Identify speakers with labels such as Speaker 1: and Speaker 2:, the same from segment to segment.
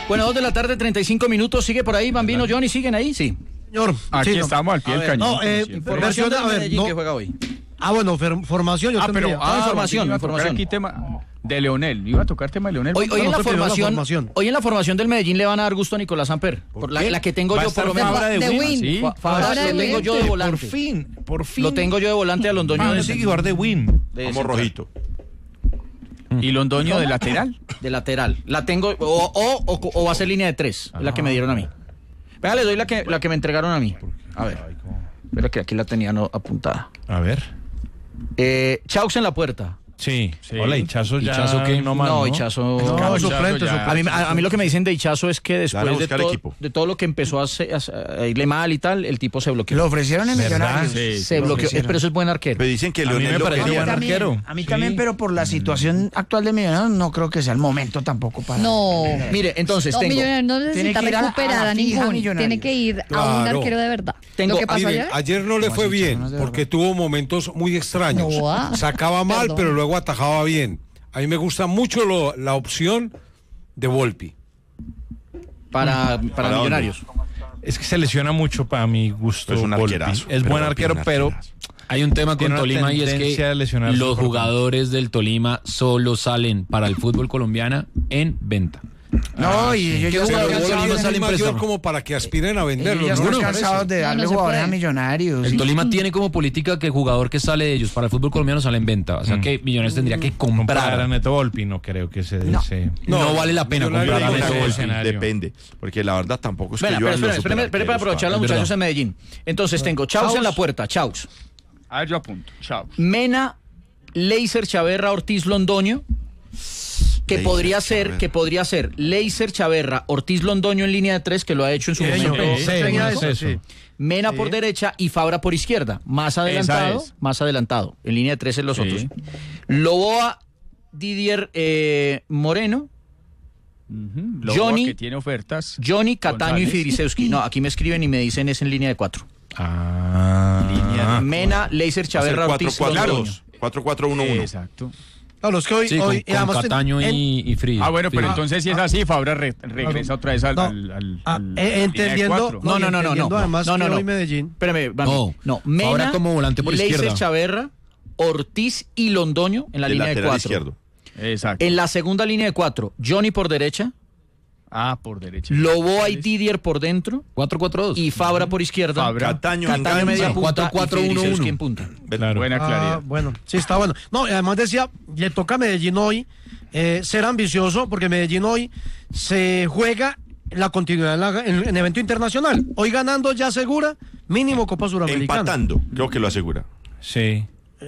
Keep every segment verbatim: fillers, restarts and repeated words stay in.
Speaker 1: Bueno, dos de la tarde, treinta y cinco minutos. ¿Sigue por ahí, Bambino, Johnny? ¿Siguen ahí? Sí.
Speaker 2: Señor,
Speaker 3: aquí
Speaker 2: sí,
Speaker 3: estamos
Speaker 2: no.
Speaker 3: al pie del cañón.
Speaker 2: No, eh,
Speaker 1: Información de Medellín
Speaker 2: no.
Speaker 1: que juega hoy.
Speaker 2: Ah, bueno, formación yo
Speaker 3: ah,
Speaker 2: tendría.
Speaker 3: pero,
Speaker 1: Ah,
Speaker 3: ah,
Speaker 1: información,
Speaker 3: iba a
Speaker 1: información.
Speaker 3: tocar aquí tema de Leonel. Iba a tocar tema de Leonel.
Speaker 1: Hoy, hoy, en la
Speaker 2: Nosotros primero la
Speaker 1: formación,
Speaker 2: formación.
Speaker 1: hoy en la formación del Medellín le van a dar gusto a Nicolás Samper.
Speaker 4: ¿Por
Speaker 1: Por la,
Speaker 4: qué?
Speaker 1: la que tengo
Speaker 4: ¿Va a
Speaker 1: yo, por
Speaker 4: estar
Speaker 1: lo menos.
Speaker 4: Fabra de
Speaker 5: De
Speaker 4: Win?
Speaker 5: Win.
Speaker 3: Sí.
Speaker 1: Fa- Fabra
Speaker 5: Fabra de
Speaker 1: lo tengo
Speaker 5: Win.
Speaker 1: yo de
Speaker 4: Por
Speaker 1: volante.
Speaker 4: fin, por fin.
Speaker 1: Lo tengo yo de volante a Londoño.
Speaker 4: Ah,
Speaker 1: de,
Speaker 4: pensé que jugar de Win.
Speaker 1: de
Speaker 4: Como
Speaker 1: central.
Speaker 4: rojito.
Speaker 3: Y Londoño de lateral.
Speaker 1: De lateral. La tengo, o, o, o, o va a ser línea de tres, la que me dieron a mí. Vea, le doy la que, la que me entregaron a mí. A ver. Espera que aquí la tenía no, apuntada.
Speaker 4: A ver.
Speaker 1: Eh, Chaux en la puerta.
Speaker 4: Sí.
Speaker 3: Sí.
Speaker 4: Hola, Hichazo ya
Speaker 6: ¿Hichazo qué?
Speaker 4: no más,
Speaker 1: No,
Speaker 4: ¿no?
Speaker 1: Hichazo.
Speaker 2: No,
Speaker 3: No,
Speaker 2: suplente,
Speaker 3: ya, ya.
Speaker 1: A mí,
Speaker 2: suplente.
Speaker 1: a, a mí lo que me dicen de Hichazo es que
Speaker 4: Dale a
Speaker 1: después de
Speaker 4: buscar
Speaker 1: todo,
Speaker 4: equipo.
Speaker 1: de todo lo que empezó a, hacer- a- a irle mal y tal, el tipo se bloqueó.
Speaker 6: Lo ofrecieron en
Speaker 4: ¿Verdad?
Speaker 6: Millonarios.
Speaker 3: Sí,
Speaker 1: se
Speaker 6: lo
Speaker 1: bloqueó,
Speaker 6: ofrecieron.
Speaker 1: pero eso es buen arquero.
Speaker 4: Pero dicen que
Speaker 6: A mí me
Speaker 4: Leonel lo
Speaker 6: pareció
Speaker 4: quería.
Speaker 6: buen
Speaker 5: también.
Speaker 6: arquero. A mí también, pero por la situación actual de Millonarios no creo que sea el momento tampoco para...
Speaker 5: No.
Speaker 1: Mire, entonces
Speaker 5: No,
Speaker 1: tengo,
Speaker 5: Millonarios no
Speaker 6: Tiene
Speaker 5: necesita
Speaker 6: que ir a la-
Speaker 5: recuperar
Speaker 6: a la
Speaker 5: a,
Speaker 6: fija
Speaker 5: ninguno.
Speaker 6: Millonarios.
Speaker 5: Tiene que ir a un
Speaker 7: Claro.
Speaker 5: arquero de verdad.
Speaker 1: Tengo-
Speaker 5: Lo que pasó
Speaker 7: Miren,
Speaker 5: ayer.
Speaker 7: ayer no le
Speaker 6: ¿Cómo
Speaker 7: fue
Speaker 6: así,
Speaker 7: bien,
Speaker 6: Chazones de
Speaker 7: porque
Speaker 6: verdad?
Speaker 7: tuvo momentos muy extraños.
Speaker 5: No, ah.
Speaker 7: Sacaba mal,
Speaker 5: Perdón.
Speaker 7: pero luego atajaba bien. A mí me gusta mucho lo- la opción de Volpi.
Speaker 1: para, para
Speaker 4: ¿Para
Speaker 1: Millonarios.
Speaker 4: Es que se lesiona mucho para mi gusto.
Speaker 7: Pues
Speaker 4: Es
Speaker 7: un
Speaker 4: Volpi.
Speaker 7: arquerazo.
Speaker 4: Es
Speaker 7: Pero
Speaker 4: buen
Speaker 7: Volpi
Speaker 4: arquero,
Speaker 7: es un
Speaker 4: pero
Speaker 7: arquerazo.
Speaker 6: Hay un tema con
Speaker 4: Tiene una
Speaker 6: Tolima y es
Speaker 4: tendencia a
Speaker 6: que
Speaker 4: lesionarse
Speaker 6: los
Speaker 4: por-
Speaker 6: jugadores del Tolima solo salen para el fútbol colombiano en venta. No, y ellos ya
Speaker 7: Pero
Speaker 6: están
Speaker 7: Volpi
Speaker 6: cansados
Speaker 7: es
Speaker 6: de
Speaker 7: muy
Speaker 6: salir
Speaker 7: mayor
Speaker 6: préstamo.
Speaker 7: como para que aspiren a venderlo.
Speaker 6: Ellos ya
Speaker 7: ¿no
Speaker 6: están
Speaker 7: les parece?
Speaker 6: cansados de
Speaker 5: No,
Speaker 6: darle
Speaker 5: no se
Speaker 6: jugadores
Speaker 5: puede.
Speaker 6: a Millonarios.
Speaker 8: El
Speaker 6: y-
Speaker 8: Tolima tiene como política que el jugador que sale de ellos para el fútbol colombiano sale en venta. O sea
Speaker 4: Mm.
Speaker 8: que Millonarios tendría que
Speaker 4: comprar a
Speaker 8: comprar.
Speaker 4: Neto Volpi, no creo que se...
Speaker 6: No.
Speaker 4: se-
Speaker 8: No, vale la pena
Speaker 7: Millonarios
Speaker 8: comprar a
Speaker 7: no
Speaker 8: Neto
Speaker 7: gana
Speaker 8: Volpi.
Speaker 7: escenario.
Speaker 4: Depende, porque la verdad tampoco es que
Speaker 1: Espera,
Speaker 4: yo
Speaker 1: espera,
Speaker 4: ando
Speaker 1: espera, espera, espera para aprovechar a los
Speaker 8: es
Speaker 1: muchachos
Speaker 8: verdad.
Speaker 1: en Medellín. Entonces tengo Chaus en la puerta, Chaus.
Speaker 3: A ver, yo apunto. Chao.
Speaker 1: Mena, Leiser, Chaverra, Ortiz, Londoño. Que
Speaker 4: Leiser,
Speaker 1: podría ser,
Speaker 4: Chaverra.
Speaker 1: que podría ser Leiser, Chaverra, Ortiz, Londoño en línea de tres, que lo ha hecho en su
Speaker 2: Sí,
Speaker 1: momento.
Speaker 2: señor.
Speaker 4: Sí,
Speaker 2: Tenía
Speaker 4: es
Speaker 2: eso,
Speaker 4: eso.
Speaker 2: sí.
Speaker 1: Mena por derecha y Fabra por izquierda. Más adelantado,
Speaker 3: es.
Speaker 1: más adelantado. En línea de tres en los
Speaker 3: Sí.
Speaker 1: otros. Loboa, Didier eh, Moreno,
Speaker 3: Loboa,
Speaker 1: Johnny-
Speaker 3: que tiene ofertas.
Speaker 1: Johnny, Cataño y
Speaker 3: González.
Speaker 1: Fidrisewski. No, aquí me escriben y me dicen es en línea de cuatro.
Speaker 4: Ah.
Speaker 1: Mena, Leiser, Chaverra, Ortiz, Londoño.
Speaker 4: cuatro cuatro uno uno.
Speaker 3: Exacto.
Speaker 2: Claro, es que hoy...
Speaker 8: Sí, con,
Speaker 2: hoy y
Speaker 8: con
Speaker 2: además en-
Speaker 8: Cataño
Speaker 2: en-
Speaker 8: y, y Frío.
Speaker 3: Ah, bueno, pero
Speaker 8: Frío.
Speaker 3: entonces si es así, Fabra re- regresa otra vez al...
Speaker 2: No.
Speaker 3: al, al-
Speaker 2: Ah,
Speaker 3: al-
Speaker 2: eh,
Speaker 3: a la línea de
Speaker 2: entendiendo,
Speaker 3: cuatro.
Speaker 1: No, no, no, no,
Speaker 2: entendiendo
Speaker 1: no.
Speaker 2: además
Speaker 1: No, no,
Speaker 2: que
Speaker 1: no.
Speaker 2: hoy Medellín.
Speaker 1: Espérame, Bambi.
Speaker 8: No.
Speaker 1: no. Mena,
Speaker 8: Ahora como volante por
Speaker 1: Leiser,
Speaker 8: izquierda.
Speaker 1: Chaverra, Ortiz y Londoño en la
Speaker 4: El
Speaker 1: línea de
Speaker 4: lateral
Speaker 1: cuatro.
Speaker 4: izquierdo.
Speaker 3: Exacto.
Speaker 1: En la segunda línea de cuatro, Johnny por derecha,
Speaker 3: Ah, por derecha.
Speaker 1: Loboa y Didier por dentro
Speaker 8: cuatro cuatro dos.
Speaker 1: y Fabra por izquierda.
Speaker 3: Fabra.
Speaker 4: Cataño,
Speaker 1: Cataño
Speaker 4: engancha.
Speaker 1: media punta
Speaker 8: cuatro cuatro
Speaker 1: y
Speaker 8: uno
Speaker 1: Fidrisewski
Speaker 8: uno.
Speaker 1: en punta.
Speaker 4: Claro.
Speaker 3: Buena
Speaker 2: Ah,
Speaker 3: claridad.
Speaker 2: bueno, sí, está bueno. No, y además decía, le toca a Medellín hoy eh, ser ambicioso, porque Medellín hoy se juega la continuidad en, la- en- en evento internacional. Hoy ganando ya asegura mínimo Copa Suramericana.
Speaker 4: Empatando, creo que lo asegura.
Speaker 7: Sí.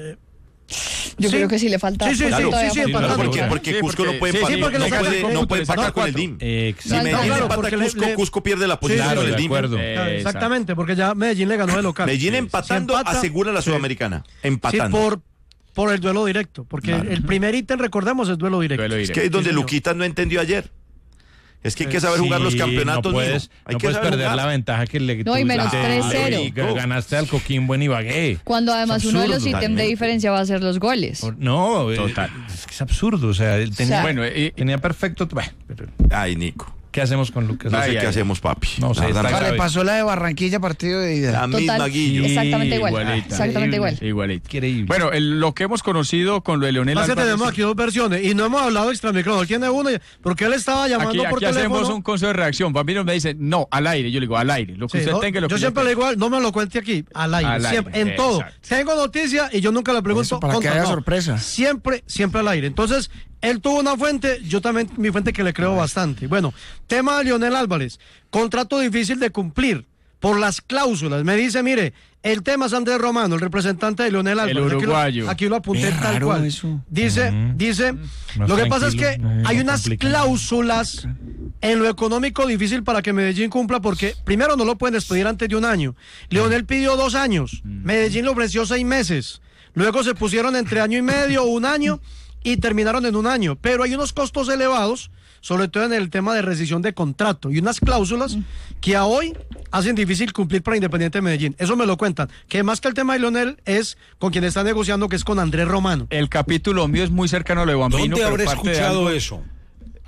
Speaker 5: Yo
Speaker 2: Sí.
Speaker 5: creo que sí le falta.
Speaker 2: Sí, sí,
Speaker 5: falta
Speaker 2: sí,
Speaker 5: todavía
Speaker 2: sí, sí,
Speaker 5: falta
Speaker 4: Claro,
Speaker 2: empatando.
Speaker 4: porque,
Speaker 5: mucho.
Speaker 4: porque
Speaker 3: Sí,
Speaker 4: Cusco
Speaker 3: porque-
Speaker 4: no puede
Speaker 3: sí,
Speaker 4: empatar,
Speaker 2: sí, porque
Speaker 4: no
Speaker 2: le saca-
Speaker 4: puede, no puede empatar con el
Speaker 3: cuatro.
Speaker 4: D I M. Si
Speaker 2: Exacto,
Speaker 4: Medellín
Speaker 2: claro,
Speaker 4: empata
Speaker 2: porque le-
Speaker 4: Cusco,
Speaker 2: le-
Speaker 4: Cusco pierde la
Speaker 2: Sí,
Speaker 4: posición
Speaker 2: claro,
Speaker 4: con el
Speaker 2: de
Speaker 4: D I M.
Speaker 2: acuerdo.
Speaker 3: Eh,
Speaker 2: Claro, exactamente, porque ya Medellín le ganó de local.
Speaker 4: Medellín
Speaker 2: Sí.
Speaker 4: empatando
Speaker 2: Si empata,
Speaker 4: asegura la
Speaker 2: sí.
Speaker 4: Sudamericana.
Speaker 2: Sí,
Speaker 4: Empatando.
Speaker 2: por, por el duelo directo, porque
Speaker 4: Claro.
Speaker 2: el primer ítem, recordemos, es duelo directo.
Speaker 3: Duelo
Speaker 4: Es
Speaker 3: directo.
Speaker 4: que es donde
Speaker 2: Sí, señor.
Speaker 4: Luquitas no entendió ayer. Es que hay que saber jugar los
Speaker 7: Sí,
Speaker 4: campeonatos.
Speaker 7: No puedes,
Speaker 4: mijo. Hay
Speaker 7: no
Speaker 4: que
Speaker 7: puedes
Speaker 4: saber
Speaker 7: perder
Speaker 4: jugar.
Speaker 7: la ventaja que le
Speaker 5: No, y menos
Speaker 7: tuviste
Speaker 5: tres cero.
Speaker 7: y que ganaste al Coquimbo en Ibagué.
Speaker 5: Cuando además
Speaker 7: Es
Speaker 5: uno de los
Speaker 7: absurdo.
Speaker 5: ítems de diferencia va a ser los goles.
Speaker 7: No, eh,
Speaker 3: Total.
Speaker 7: es que es absurdo. O sea, él tenía,
Speaker 5: sea,
Speaker 3: Bueno, eh,
Speaker 7: tenía perfecto. Bueno, pero,
Speaker 4: Ay, Nico.
Speaker 7: ¿qué hacemos con Lucas?
Speaker 4: No
Speaker 3: Ay,
Speaker 4: sé
Speaker 3: ay,
Speaker 4: qué
Speaker 3: ay.
Speaker 4: hacemos, papi.
Speaker 7: No sé,
Speaker 4: La
Speaker 7: está
Speaker 4: verdad,
Speaker 7: grave.
Speaker 6: Le pasó la de Barranquilla, partido de ida.
Speaker 4: La misma
Speaker 5: Total.
Speaker 4: Guillo.
Speaker 5: Exactamente igual.
Speaker 3: Igualita.
Speaker 5: Exactamente igual.
Speaker 3: Igualito.
Speaker 7: Increíble.
Speaker 3: Bueno, el- lo que hemos conocido con lo de Leonel
Speaker 2: Más que
Speaker 3: Álvarez.
Speaker 2: tenemos aquí dos versiones y no hemos hablado extra micrófono. Él tiene una, porque él estaba llamando
Speaker 3: Aquí,
Speaker 2: por
Speaker 3: aquí hacemos
Speaker 2: teléfono.
Speaker 3: un consejo de reacción. Bambino me dice, no, al aire. Yo le digo, al aire. Lo que
Speaker 2: Sí,
Speaker 3: usted
Speaker 2: no,
Speaker 3: tenga, lo
Speaker 2: yo
Speaker 3: que
Speaker 2: siempre
Speaker 3: usted
Speaker 2: le digo, no me lo cuente aquí, al aire,
Speaker 3: Al aire,
Speaker 2: siempre, en todo.
Speaker 3: exacto.
Speaker 2: Tengo noticias y yo nunca le pregunto.
Speaker 6: Eso, para que
Speaker 2: contra-
Speaker 6: haya
Speaker 2: no.
Speaker 6: sorpresa.
Speaker 2: Siempre, siempre al aire. Entonces, él tuvo una fuente, yo también, mi fuente que le creo bastante. Bueno, tema de Leonel Álvarez, contrato difícil de cumplir por las cláusulas. Me dice, mire, el tema es Andrés Romano, el representante de Leonel Álvarez. Aquí lo-
Speaker 3: uruguayo.
Speaker 2: Aquí lo, apunté
Speaker 6: Es
Speaker 2: tal
Speaker 6: raro
Speaker 2: cual.
Speaker 6: eso.
Speaker 2: Dice,
Speaker 7: Ujú.
Speaker 2: dice,
Speaker 7: Más
Speaker 2: lo que pasa es que
Speaker 7: tranquilo, no,
Speaker 2: hay
Speaker 7: no
Speaker 2: unas
Speaker 7: complica.
Speaker 2: cláusulas en lo económico difícil para que Medellín cumpla, porque primero no lo pueden despedir antes de un año. Leonel pidió dos años, Medellín le ofreció seis meses, luego se pusieron entre año y medio o un año y terminaron en un año, pero hay unos costos elevados, sobre todo en el tema de rescisión de contrato y unas cláusulas que a hoy hacen difícil cumplir para Independiente de Medellín. Eso me lo cuentan, que más que el tema de Leonel es con quien está negociando, que es con Andrés Romano.
Speaker 3: El capítulo mío es muy cercano a lo de Bambino.
Speaker 7: ¿Dónde
Speaker 3: pero
Speaker 7: habré
Speaker 3: parte de
Speaker 7: escuchado
Speaker 3: algo-
Speaker 7: eso?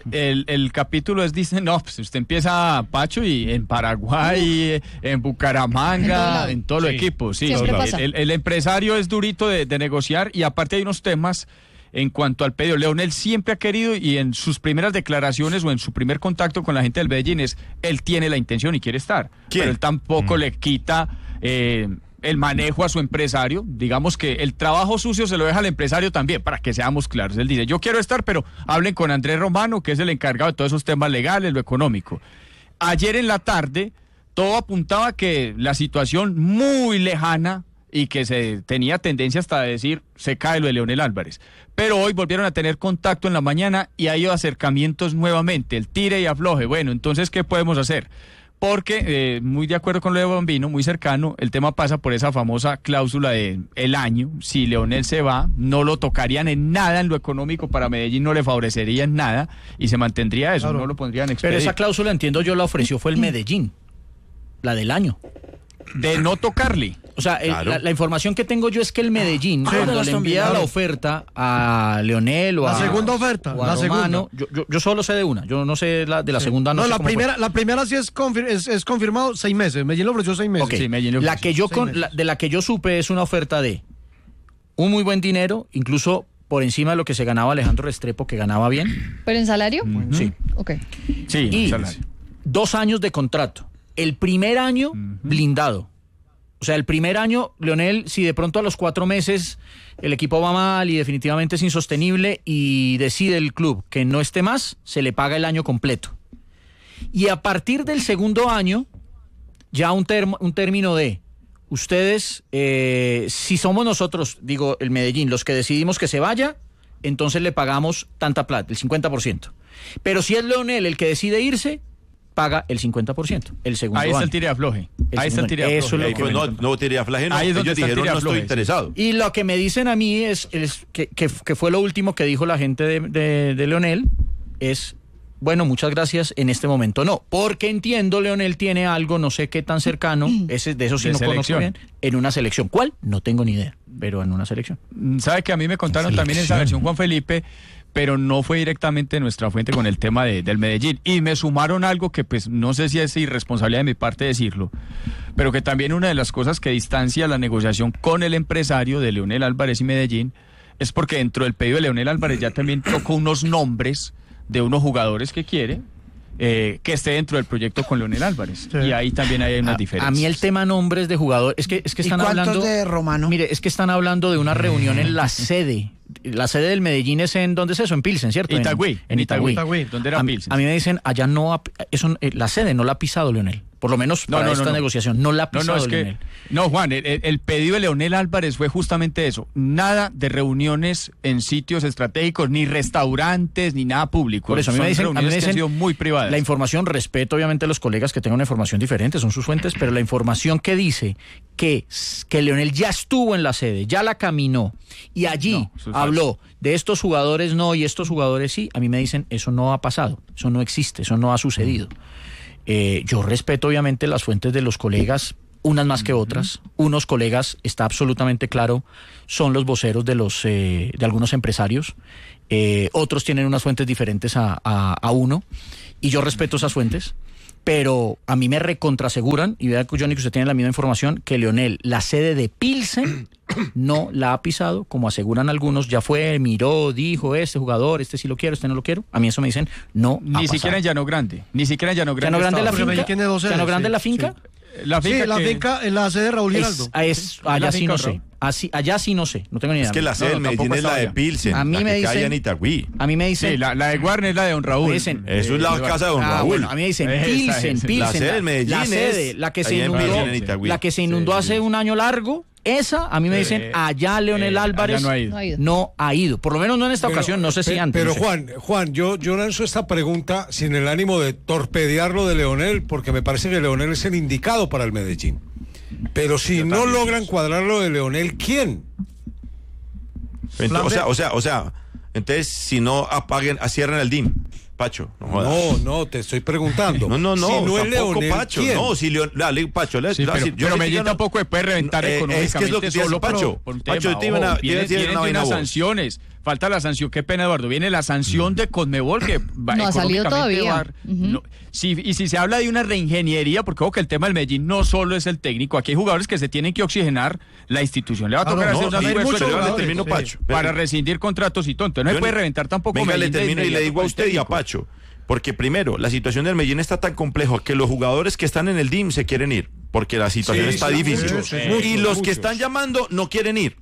Speaker 3: El, el capítulo es, dice, no, pues usted empieza, Pacho, y en Paraguay, en Bucaramanga, en todos los
Speaker 7: Sí.
Speaker 3: equipos. Sí,
Speaker 5: Siempre
Speaker 3: el,
Speaker 5: pasa.
Speaker 3: el- el empresario es durito de, de negociar y aparte hay unos temas en cuanto al pedido. Leonel siempre ha querido y en sus primeras declaraciones o en su primer contacto con la gente del Medellín es, él tiene la intención y quiere estar.
Speaker 4: ¿Quién?
Speaker 3: Pero él tampoco le quita... eh, el manejo a su empresario, digamos que el trabajo sucio se lo deja al empresario también, para que seamos claros. Él dice, yo quiero estar, pero hablen con Andrés Romano, que es el encargado de todos esos temas legales, lo económico. Ayer en la tarde, todo apuntaba que la situación muy lejana y que se tenía tendencia hasta a decir, se cae lo de Leonel Álvarez. Pero hoy volvieron a tener contacto en la mañana y ha ido acercamientos nuevamente, el tire y afloje. Bueno, entonces, ¿qué podemos hacer? Porque, eh, muy de acuerdo con lo de Bambino, muy cercano, el tema pasa por esa famosa cláusula de el año. Si Leonel se va, no lo tocarían en nada en lo económico para Medellín, no le favorecería en nada y se mantendría eso,
Speaker 2: Claro.
Speaker 3: no lo pondrían en
Speaker 1: Pero
Speaker 3: expedir.
Speaker 1: esa cláusula, entiendo yo, la ofreció fue el Medellín, la del año.
Speaker 3: De no tocarle.
Speaker 1: O sea, el-
Speaker 4: Claro.
Speaker 1: la, la información que tengo yo es que el Medellín, cuando le envía la oferta a Leonel o
Speaker 2: La
Speaker 1: a...
Speaker 2: segunda oferta,
Speaker 1: o a
Speaker 2: la
Speaker 1: Romano,
Speaker 2: segunda.
Speaker 1: yo, yo, yo solo sé de una, yo no sé la, de la segunda. No,
Speaker 2: No,
Speaker 1: sé
Speaker 2: la
Speaker 1: cómo fue.
Speaker 2: primera, la primera sí es, confir- es, es confirmado seis meses. Medellín le ofreció seis meses.
Speaker 1: Ok,
Speaker 3: Sí, Medellín le
Speaker 1: la
Speaker 3: ofreció
Speaker 1: que yo
Speaker 2: seis
Speaker 1: con,
Speaker 2: meses.
Speaker 1: la- de la que yo supe es una oferta de un muy buen dinero, incluso por encima de lo que se ganaba Alejandro Restrepo, que ganaba bien.
Speaker 5: ¿Pero en salario?
Speaker 1: Sí.
Speaker 5: Ok.
Speaker 3: Sí,
Speaker 1: Y
Speaker 3: salario.
Speaker 1: dos años de contrato. El primer año blindado. O sea, el primer año, Leonel, si de pronto a los cuatro meses el equipo va mal y definitivamente es insostenible y decide el club que no esté más, se le paga el año completo. Y a partir del segundo año, ya un, termo- un término de ustedes, eh, si somos nosotros, digo el Medellín, los que decidimos que se vaya, entonces le pagamos tanta plata, el cincuenta por ciento. Pero si es Leonel el que decide irse, paga el cincuenta por ciento, el segundo
Speaker 3: Ahí está
Speaker 1: año.
Speaker 3: el tire de afloje.
Speaker 1: El
Speaker 3: Ahí está el
Speaker 1: segundo
Speaker 3: tire de
Speaker 1: año.
Speaker 3: afloje.
Speaker 1: Eso es
Speaker 4: Ahí
Speaker 1: lo
Speaker 4: fue,
Speaker 1: que
Speaker 4: no, no tiraría flageno.
Speaker 3: Ahí es donde
Speaker 4: Ellos
Speaker 3: está el
Speaker 4: dijeron, no estoy
Speaker 3: tiraflojes,
Speaker 4: interesado.
Speaker 1: Y lo que me dicen a mí es, es que, que- que fue lo último que dijo la gente de, de- de Leonel, es, bueno, muchas gracias, en este momento no, porque entiendo, Leonel tiene algo, no sé qué tan cercano, ese, de eso sí
Speaker 3: De
Speaker 1: no conozco
Speaker 3: selección.
Speaker 1: bien, en una selección. ¿Cuál? No tengo ni idea, pero en una selección.
Speaker 3: Sabe que a mí me contaron también esa versión, Juan Felipe, pero no fue directamente nuestra fuente con el tema de, del Medellín. Y me sumaron algo que pues no sé si es irresponsabilidad de mi parte decirlo, pero que también una de las cosas que distancia la negociación con el empresario de Leonel Álvarez y Medellín es porque dentro del pedido de Leonel Álvarez ya también tocó unos nombres de unos jugadores que quiere eh, que esté dentro del proyecto con Leonel Álvarez.
Speaker 2: Sí.
Speaker 3: Y ahí también hay unas
Speaker 1: A,
Speaker 3: diferencias.
Speaker 1: a mí el tema nombres de jugadores, es que, es que
Speaker 9: ¿Y
Speaker 1: están
Speaker 9: cuántos
Speaker 1: hablando...
Speaker 9: de Romano?
Speaker 1: Mire, es que están hablando de una reunión en la sede. La sede del Medellín es en, ¿dónde es eso? En Pilsen, ¿cierto? En-
Speaker 3: Itagüí,
Speaker 1: En, Itagüí.
Speaker 2: Itagüí.
Speaker 3: ¿Dónde era
Speaker 1: a, mí-
Speaker 3: Pilsen?
Speaker 1: a mí me dicen, allá no, ha- eso, eh, la sede no la ha pisado Leonel. Por lo menos
Speaker 3: No,
Speaker 1: para
Speaker 3: no,
Speaker 1: esta
Speaker 3: no, no.
Speaker 1: negociación, no la ha
Speaker 3: No,
Speaker 1: pisado
Speaker 3: no, es que,
Speaker 1: Leonel.
Speaker 3: no, Juan, el, el pedido de Leonel Álvarez fue justamente eso. Nada de reuniones en sitios estratégicos, ni restaurantes, ni nada público.
Speaker 1: Por eso a mí
Speaker 3: Son
Speaker 1: me dicen, a mí me
Speaker 3: reuniones que han
Speaker 1: dicen
Speaker 3: sido muy privadas.
Speaker 1: la información, respeto obviamente a los colegas que tengan una información diferente, son sus fuentes, pero la información que dice que, que Leonel ya estuvo en la sede, ya la caminó y allí
Speaker 3: No, eso es
Speaker 1: habló de estos jugadores no y estos jugadores sí, a mí me dicen eso no ha pasado, eso no existe, eso no ha sucedido. Eh, yo respeto obviamente las fuentes de los colegas, unas más que otras. Unos colegas, está absolutamente claro, son los voceros de los eh, de algunos empresarios. Eh, otros tienen unas fuentes diferentes a, a, a uno. Y yo respeto esas fuentes. Pero a mí me recontraseguran, y vea, Johnny, que usted tiene la misma información, que Leonel, la sede de Pilsen, no la ha pisado, como aseguran algunos, ya fue, miró, dijo, este jugador, este sí lo quiero, este no lo quiero. A mí eso me dicen, no ha
Speaker 3: Ni siquiera en
Speaker 1: pasado.
Speaker 3: Llano Grande. Ni siquiera en Llano Grande.
Speaker 1: ¿Llano Grande la
Speaker 3: estaba.
Speaker 2: Porque
Speaker 1: finca?
Speaker 2: Medellín tiene dos sedes,
Speaker 1: ¿Llano Grande
Speaker 2: sí,
Speaker 1: la finca?
Speaker 3: La finca
Speaker 2: Sí, la
Speaker 3: que-
Speaker 2: finca en la sede de Raúl
Speaker 1: Es,
Speaker 2: Giraldo.
Speaker 1: es-
Speaker 3: la
Speaker 1: allá sí
Speaker 3: finca
Speaker 1: no
Speaker 3: Raúl.
Speaker 1: sé. Así, allá sí no sé, no tengo ni idea.
Speaker 4: Es que la sede
Speaker 3: No,
Speaker 4: del
Speaker 3: no,
Speaker 4: Medellín
Speaker 3: tampoco
Speaker 4: es la de
Speaker 3: estaba
Speaker 4: Pilsen.
Speaker 1: A mí
Speaker 4: la
Speaker 1: me
Speaker 4: que
Speaker 1: dicen-
Speaker 4: cae en Itagüí.
Speaker 1: A mí me dicen...
Speaker 3: Sí, la, la de Warner es la de Don Raúl.
Speaker 1: Me dicen-
Speaker 4: Eso es la
Speaker 3: Eh,
Speaker 4: casa de Don
Speaker 1: Ah,
Speaker 4: Raúl.
Speaker 1: bueno, a mí me dicen
Speaker 3: Esa
Speaker 1: Pilsen,
Speaker 3: es.
Speaker 1: Pilsen.
Speaker 4: La sede del Medellín
Speaker 1: la
Speaker 4: es
Speaker 1: sede, la que se
Speaker 4: allá en
Speaker 1: inundó,
Speaker 4: Pilsen, en Itagüí.
Speaker 1: la que se inundó
Speaker 4: Sí,
Speaker 1: hace
Speaker 4: sí.
Speaker 1: un año largo, esa, a mí me dicen,
Speaker 3: Eh,
Speaker 1: allá Leonel
Speaker 3: eh,
Speaker 1: Álvarez
Speaker 3: allá no ha ido.
Speaker 5: No ha ido.
Speaker 1: no ha ido. Por lo menos no en esta
Speaker 7: Pero-
Speaker 1: ocasión, no sé si
Speaker 7: pe-
Speaker 1: antes.
Speaker 7: Pero
Speaker 1: no sé.
Speaker 7: Juan, Juan, yo, yo lanzo esta pregunta sin el ánimo de torpedear lo de Leonel, porque me parece que Leonel es el indicado para el Medellín. Pero si no logran cuadrar lo de Leonel, ¿quién?
Speaker 4: Entonces, o sea, o sea, o sea, entonces si no apaguen, cierran el D I M, Pacho, no jodas.
Speaker 7: No, no, te estoy preguntando.
Speaker 4: No, no, no,
Speaker 7: Si no es
Speaker 4: tampoco
Speaker 7: Leonel,
Speaker 4: Pacho,
Speaker 7: ¿quién?
Speaker 4: no, si Leon, dale, Pacho, le,
Speaker 3: Sí,
Speaker 4: le-
Speaker 3: pero,
Speaker 4: si- yo
Speaker 3: pero
Speaker 4: sé que
Speaker 3: Medellín
Speaker 4: yo no-
Speaker 3: tampoco puede reventar
Speaker 4: Eh,
Speaker 3: económicamente
Speaker 4: es que es lo que te
Speaker 3: solo
Speaker 4: hace Pacho.
Speaker 3: por, por un
Speaker 4: Pacho,
Speaker 3: tema.
Speaker 4: yo te iba a-
Speaker 3: Ojo,
Speaker 4: te iba a
Speaker 3: vienen-
Speaker 4: decir
Speaker 3: vienen
Speaker 4: una
Speaker 3: de
Speaker 4: vaina
Speaker 3: unas
Speaker 4: a vos.
Speaker 3: sanciones. falta la sanción, qué pena, Eduardo, viene la sanción de Conmebol que va,
Speaker 5: No ha salido
Speaker 3: económicamente
Speaker 5: todavía.
Speaker 3: va-
Speaker 5: Ujú.
Speaker 3: no, si, y si se habla de una reingeniería, porque ojo que el tema del Medellín no solo es el técnico, aquí hay jugadores que se tienen que oxigenar, la institución le va a
Speaker 2: Claro,
Speaker 3: tocar
Speaker 2: no,
Speaker 3: hacer un
Speaker 2: hay
Speaker 3: esfuerzo
Speaker 2: muchos
Speaker 3: económico
Speaker 2: jugadores,
Speaker 4: termino,
Speaker 2: sí.
Speaker 4: Pacho.
Speaker 3: para rescindir contratos y tonto, no se
Speaker 4: Yo
Speaker 3: puede
Speaker 4: ni-
Speaker 3: reventar tampoco
Speaker 4: Venga, le
Speaker 3: Medellín de
Speaker 4: termino y le
Speaker 3: inmediato
Speaker 4: digo
Speaker 3: con
Speaker 4: a
Speaker 3: el
Speaker 4: usted y a
Speaker 3: técnico.
Speaker 4: Pacho. Porque primero, la situación del Medellín está tan compleja que los jugadores que están en el D I M se quieren ir, porque la situación
Speaker 7: Sí,
Speaker 4: está
Speaker 7: sí,
Speaker 4: difícil.
Speaker 7: muchos,
Speaker 4: y
Speaker 7: muchos,
Speaker 4: los
Speaker 7: muchos.
Speaker 4: que están llamando no quieren ir.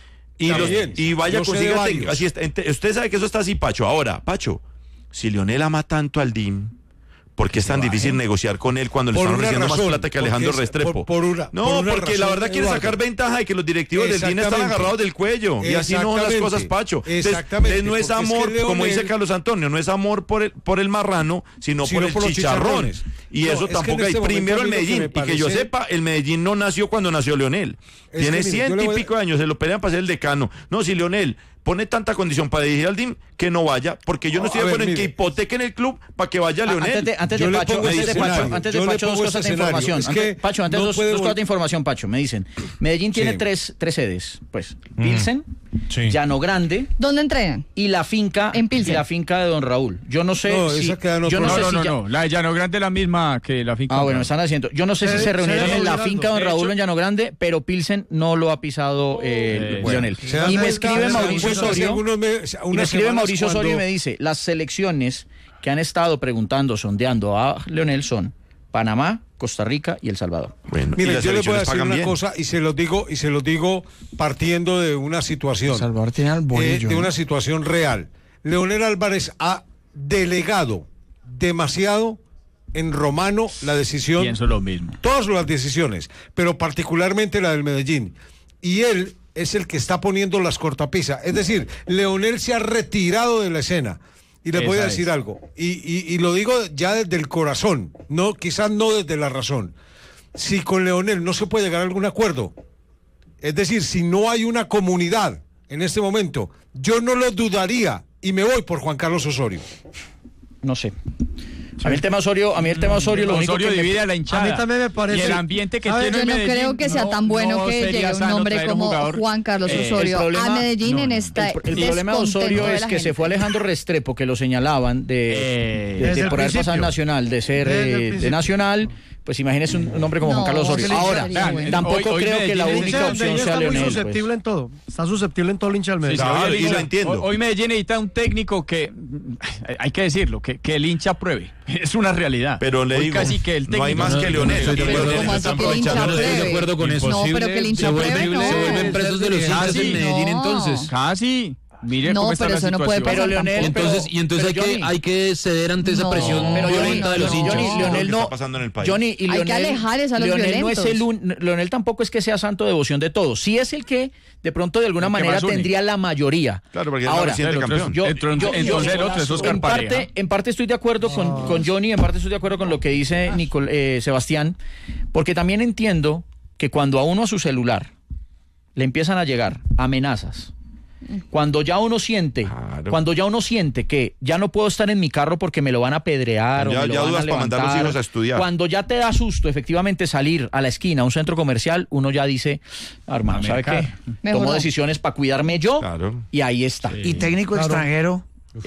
Speaker 4: Y, los-
Speaker 7: También,
Speaker 4: y vaya,
Speaker 7: yo sé de
Speaker 4: consiga
Speaker 7: varios.
Speaker 4: técnico. Así está. Ente- Usted sabe que eso está así, Pacho. Ahora, Pacho, si Leonel ama tanto al D I M, ¿por qué es tan difícil negociar con él cuando le
Speaker 7: Por
Speaker 4: están
Speaker 7: una
Speaker 4: ofreciendo más
Speaker 7: razón,
Speaker 4: plata que
Speaker 7: porque
Speaker 4: Alejandro
Speaker 7: es-
Speaker 4: Restrepo?
Speaker 7: por- por una-
Speaker 4: no,
Speaker 7: por una
Speaker 4: porque la
Speaker 7: razón,
Speaker 4: verdad quiere
Speaker 7: Eduardo.
Speaker 4: sacar ventaja de que los directivos del D I M están
Speaker 7: Exactamente.
Speaker 4: agarrados del cuello. Y así no son las
Speaker 7: Exactamente.
Speaker 4: cosas, Pacho. Entonces,
Speaker 7: Exactamente,
Speaker 4: entonces no es
Speaker 7: porque es que
Speaker 4: amor, como
Speaker 7: Leonel-
Speaker 4: dice Carlos Antonio, no es amor por el, por el marrano, sino,
Speaker 7: Sino
Speaker 4: por el
Speaker 7: por los
Speaker 4: chicharrón.
Speaker 7: chicharrones.
Speaker 4: Y
Speaker 7: No,
Speaker 4: eso
Speaker 7: es que en
Speaker 4: tampoco hay.
Speaker 7: este momento
Speaker 4: Primero
Speaker 7: a
Speaker 4: el
Speaker 7: mí lo que
Speaker 4: Medellín,
Speaker 7: me
Speaker 4: y que yo
Speaker 7: parece-
Speaker 4: sepa, el Medellín no nació cuando nació Leonel.
Speaker 7: Es
Speaker 4: Tiene
Speaker 7: que, mire, yo
Speaker 4: ciento
Speaker 7: le
Speaker 4: y
Speaker 7: voy a-
Speaker 4: pico de años, se lo pelean para ser el decano. No, si Leonel pone tanta condición para dirigir al D I M, que no vaya, porque yo no
Speaker 7: No,
Speaker 4: estoy
Speaker 7: a
Speaker 4: de acuerdo
Speaker 7: ver,
Speaker 4: en que
Speaker 7: mire.
Speaker 4: hipotequen el club para que vaya
Speaker 1: Ah,
Speaker 4: Leonel.
Speaker 1: Antes de, antes
Speaker 7: Yo
Speaker 1: de
Speaker 7: le
Speaker 1: Pacho,
Speaker 7: pongo
Speaker 1: antes de
Speaker 7: ese
Speaker 1: Pacho,
Speaker 7: escenario.
Speaker 1: antes
Speaker 7: Yo
Speaker 1: de
Speaker 7: le
Speaker 1: Pacho, dos
Speaker 7: pongo
Speaker 1: cosas
Speaker 7: ese
Speaker 1: de
Speaker 7: escenario.
Speaker 1: información.
Speaker 7: Es
Speaker 1: Antes-
Speaker 7: que
Speaker 1: Pacho, antes
Speaker 7: no
Speaker 1: dos,
Speaker 7: puede
Speaker 1: dos
Speaker 7: vol-
Speaker 1: cosas de información, Pacho. Me dicen, Medellín tiene
Speaker 7: Sí.
Speaker 1: tres, tres sedes, pues, Pilsen,
Speaker 6: Sí.
Speaker 1: Llano Grande
Speaker 5: ¿Dónde entrenan?
Speaker 1: y la finca
Speaker 5: En Pilsen.
Speaker 1: y la finca de Don Raúl. Yo no sé
Speaker 7: No,
Speaker 1: si
Speaker 7: esa queda en
Speaker 1: yo
Speaker 7: otro
Speaker 1: no
Speaker 3: No,
Speaker 1: sé
Speaker 3: no,
Speaker 1: si
Speaker 3: no,
Speaker 1: ya-
Speaker 3: no, la de Llano Grande es la misma que la finca.
Speaker 1: Ah, bueno, me están haciendo. Yo no sé si
Speaker 2: Se-
Speaker 1: se reunieron
Speaker 2: se-
Speaker 1: en la
Speaker 2: se-
Speaker 1: finca de Don
Speaker 3: de
Speaker 1: Raúl
Speaker 3: hecho-
Speaker 1: en Llano Grande, pero Pilsen no lo ha pisado eh,
Speaker 3: Eh,
Speaker 1: Lionel.
Speaker 7: Se dan
Speaker 1: Y me
Speaker 7: cuenta-
Speaker 1: escribe
Speaker 7: se dan
Speaker 1: Mauricio
Speaker 7: cuenta hace
Speaker 1: Osorio.
Speaker 7: algunos me-
Speaker 1: Y me
Speaker 7: unas
Speaker 1: escribe
Speaker 7: semanas
Speaker 1: Mauricio Osorio y
Speaker 7: cuando-
Speaker 1: me dice, las selecciones que han estado preguntando, sondeando a Leonel son Panamá, Costa Rica y El Salvador.
Speaker 4: Bueno, y
Speaker 7: Mire,
Speaker 4: las
Speaker 7: yo le voy a
Speaker 4: elecciones
Speaker 7: decir
Speaker 4: pagan
Speaker 7: una
Speaker 4: bien.
Speaker 7: cosa y se los digo y se los digo partiendo de una situación.
Speaker 9: Salvador tiene al
Speaker 7: eh,
Speaker 9: bolillo,
Speaker 7: de
Speaker 9: ¿no?
Speaker 7: una situación real. Leonel Álvarez ha delegado demasiado en Romano la decisión.
Speaker 3: Pienso lo mismo.
Speaker 7: Todas las decisiones, pero particularmente la del Medellín. Y él es el que está poniendo las cortapisas. Es decir, Leonel se ha retirado de la escena. Y les voy a
Speaker 3: Esa
Speaker 7: decir
Speaker 3: es.
Speaker 7: algo. Y, y- y lo digo ya desde el corazón, no, quizás no desde la razón. Si con Leonel no se puede llegar a algún acuerdo, es decir, si no hay una comunidad en este momento, yo no lo dudaría y me voy por Juan Carlos Osorio.
Speaker 1: No sé. A mí el tema Osorio, a mí el tema Osorio lo único
Speaker 3: Osorio
Speaker 1: que me-
Speaker 3: divide a la hinchada.
Speaker 2: A mí también me parece-
Speaker 3: Y el ambiente que
Speaker 2: ¿sabe?
Speaker 3: tiene
Speaker 5: Yo
Speaker 3: el
Speaker 5: no
Speaker 3: Medellín,
Speaker 5: creo que sea tan bueno
Speaker 3: no
Speaker 5: que
Speaker 3: sería
Speaker 5: llegue un
Speaker 3: sano
Speaker 5: hombre
Speaker 3: traer un
Speaker 5: como
Speaker 3: jugador.
Speaker 5: Juan Carlos
Speaker 3: Eh,
Speaker 5: Osorio
Speaker 1: el problema-
Speaker 5: a Medellín
Speaker 3: no,
Speaker 5: en
Speaker 3: no.
Speaker 5: esta
Speaker 1: El, el problema de Osorio es que se fue Alejandro Restrepo, que lo señalaban de,
Speaker 3: Eh,
Speaker 1: de- de
Speaker 2: Desde el
Speaker 1: por haber pasado en
Speaker 2: principio.
Speaker 1: Nacional, de ser
Speaker 2: Desde el
Speaker 1: eh, de
Speaker 2: principio.
Speaker 1: Nacional. Pues imagínese un, un hombre como
Speaker 5: No,
Speaker 1: Juan Carlos Osorio.
Speaker 5: que le
Speaker 1: Ahora,
Speaker 5: sería bueno.
Speaker 1: tampoco
Speaker 3: Hoy- hoy
Speaker 1: creo que
Speaker 3: Medellín
Speaker 1: la
Speaker 3: es-
Speaker 1: única
Speaker 2: Medellín
Speaker 1: opción sea
Speaker 2: está muy
Speaker 1: Leonel.
Speaker 2: susceptible
Speaker 1: pues.
Speaker 2: en todo. Está susceptible en todo el hincha del
Speaker 3: Sí,
Speaker 2: Medellín.
Speaker 3: sí,
Speaker 4: Claro,
Speaker 3: hoy-
Speaker 4: y lo
Speaker 3: hoy-
Speaker 4: entiendo.
Speaker 3: Hoy, hoy Medellín necesita un técnico que, mm, hay que decirlo, que, que el hincha apruebe. Es una realidad.
Speaker 4: Pero le
Speaker 3: Hoy
Speaker 4: digo,
Speaker 3: casi que el
Speaker 4: no hay
Speaker 3: técnico-
Speaker 4: más que Leonel.
Speaker 6: estoy de
Speaker 5: Pero
Speaker 6: acuerdo.
Speaker 5: ¿cómo así
Speaker 6: Están
Speaker 5: que el hincha
Speaker 6: aprovechando, no estoy de
Speaker 5: apruebe?
Speaker 6: acuerdo con eso.
Speaker 5: No, pero que el hincha
Speaker 6: se vuelven,
Speaker 5: apruebe, no.
Speaker 6: se vuelven presos de los hinchas
Speaker 3: Casi,
Speaker 6: del Medellín
Speaker 5: no.
Speaker 6: entonces.
Speaker 3: Casi. Mire
Speaker 5: No,
Speaker 3: cómo está
Speaker 5: pero
Speaker 3: la
Speaker 5: eso no puede
Speaker 3: situación.
Speaker 1: Pero
Speaker 5: pasar
Speaker 1: Leonel,
Speaker 5: tampoco.
Speaker 6: Entonces, y entonces hay
Speaker 1: pero
Speaker 6: que,
Speaker 1: Johnny-
Speaker 6: hay que ceder ante esa
Speaker 5: No.
Speaker 6: presión
Speaker 5: Pero Johnny,
Speaker 6: violenta de los
Speaker 5: no.
Speaker 6: hinchas.
Speaker 1: Johnny,
Speaker 4: Lo
Speaker 1: Leonel
Speaker 4: que
Speaker 1: no.
Speaker 4: está pasando en el país.
Speaker 1: Johnny y
Speaker 5: Hay que
Speaker 1: Leonel,
Speaker 5: alejar a los
Speaker 1: Leonel no es el
Speaker 5: violentos.
Speaker 1: un- Leonel tampoco es que sea santo devoción de todos. Sí es el que de pronto de alguna
Speaker 3: El que
Speaker 1: manera
Speaker 3: más une.
Speaker 1: tendría la mayoría.
Speaker 4: Claro, porque es la
Speaker 1: Ahora,
Speaker 4: reciente
Speaker 3: el otro es-
Speaker 4: campeón.
Speaker 1: yo,
Speaker 3: Entonces-
Speaker 1: yo-
Speaker 3: entonces
Speaker 1: yo-
Speaker 3: el otro es Oscar
Speaker 1: en
Speaker 3: Pareja.
Speaker 1: parte, en parte estoy de acuerdo con, con Johnny, en parte estoy de acuerdo con lo que dice Nicol, eh, Sebastián, porque también entiendo que cuando a uno a su celular le empiezan a llegar amenazas, cuando ya uno siente,
Speaker 4: Claro.
Speaker 1: cuando ya uno siente que ya no puedo estar en mi carro porque me lo van a pedrear o
Speaker 4: Ya-
Speaker 1: me lo
Speaker 4: ya
Speaker 1: van a
Speaker 4: dudas para mandar a los
Speaker 1: levantar,
Speaker 4: hijos a estudiar.
Speaker 1: cuando ya te da susto efectivamente salir a la esquina, a un centro comercial, uno ya dice, hermano,
Speaker 3: A
Speaker 1: ¿sabe qué?
Speaker 3: mercar.
Speaker 5: Mejor
Speaker 1: Tomo
Speaker 5: no.
Speaker 1: decisiones para cuidarme yo
Speaker 4: Claro.
Speaker 1: y ahí está.
Speaker 9: Y técnico
Speaker 2: Claro.
Speaker 9: extranjero.